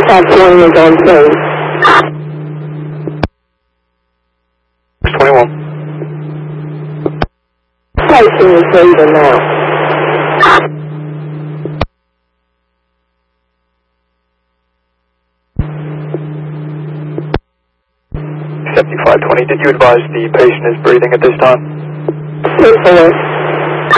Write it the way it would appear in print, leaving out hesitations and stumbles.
7520 is on scene. 21. Placing receiver now. 7520, did you advise the patient is breathing at this time? 10-4.